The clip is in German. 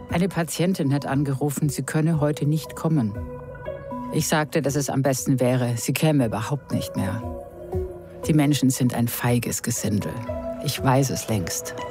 Eine Patientin hat angerufen, sie könne heute nicht kommen. Ich sagte, dass es am besten wäre, sie käme überhaupt nicht mehr. Die Menschen sind ein feiges Gesindel. Ich weiß es längst.